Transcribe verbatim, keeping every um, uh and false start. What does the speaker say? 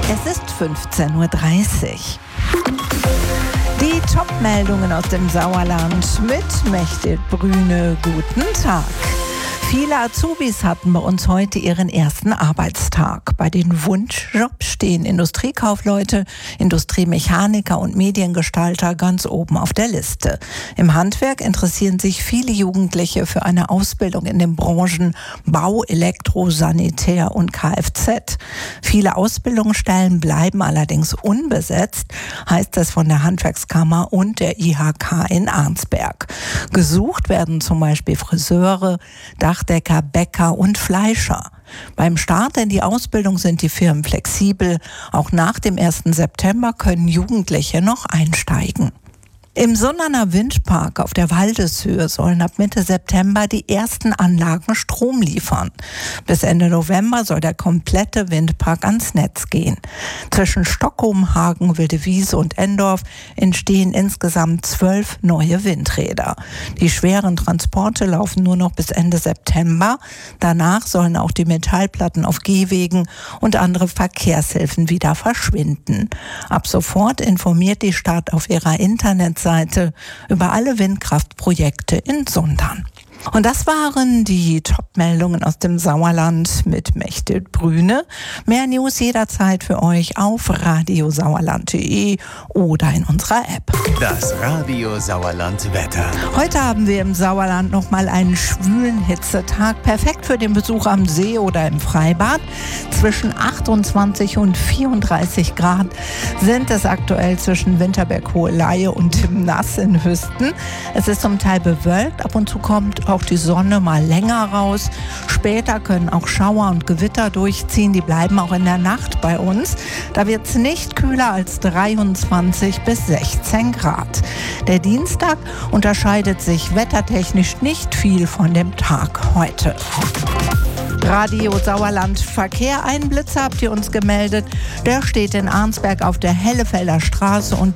Es ist fünfzehn Uhr dreißig. Die Top-Meldungen aus dem Sauerland mit Mechthild Brüne. Guten Tag. Viele Azubis hatten bei uns heute ihren ersten Arbeitstag. Bei den Wunschjobs stehen Industriekaufleute, Industriemechaniker und Mediengestalter ganz oben auf der Liste. Im Handwerk interessieren sich viele Jugendliche für eine Ausbildung in den Branchen Bau, Elektro, Sanitär und Kfz. Viele Ausbildungsstellen bleiben allerdings unbesetzt, heißt es von der Handwerkskammer und der I H K in Arnsberg. Gesucht werden zum Beispiel Friseure, Dachdecker, Bäcker und Fleischer. Beim Start in die Ausbildung sind die Firmen flexibel. Auch nach dem ersten September können Jugendliche noch einsteigen. Im Sunderner Windpark auf der Waldeshöhe sollen ab Mitte September die ersten Anlagen Strom liefern. Bis Ende November soll der komplette Windpark ans Netz gehen. Zwischen Stockholm, Hagen, Wildewiese und Endorf entstehen insgesamt zwölf neue Windräder. Die schweren Transporte laufen nur noch bis Ende September. Danach sollen auch die Metallplatten auf Gehwegen und andere Verkehrshilfen wieder verschwinden. Ab sofort informiert die Stadt auf ihrer Internetseite Seite über alle Windkraftprojekte in Sundern. Und das waren die Top-Meldungen aus dem Sauerland mit Mechthild Brüne. Mehr News jederzeit für euch auf radiosauerland punkt de oder in unserer App. Das Radio Sauerland Wetter. Heute haben wir im Sauerland nochmal einen schwülen Hitzetag. Perfekt für den Besuch am See oder im Freibad. Zwischen achtundzwanzig und vierunddreißig Grad sind es aktuell zwischen Winterberg-Hoheleye und dem Nass in Hüsten. Es ist zum Teil bewölkt. Ab und zu kommt auch die Sonne mal länger raus. Später können auch Schauer und Gewitter durchziehen. Die bleiben auch in der Nacht bei uns. Da wird es nicht kühler als dreiundzwanzig bis sechzehn Grad. Der Dienstag unterscheidet sich wettertechnisch nicht viel von dem Tag heute. Radio Sauerland Verkehr. Einen Blitzer habt ihr uns gemeldet. Der steht in Arnsberg auf der Hellefelder Straße und